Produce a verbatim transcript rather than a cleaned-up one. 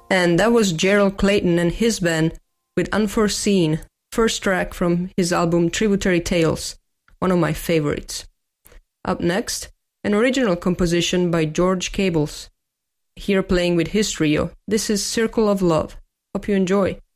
And that was Gerald Clayton and his band with Unforeseen, first track from his album Tributary Tales, one of my favorites. Up next, an original composition by George Cables. Here playing with his trio, this is Circle of Love. Hope you enjoy.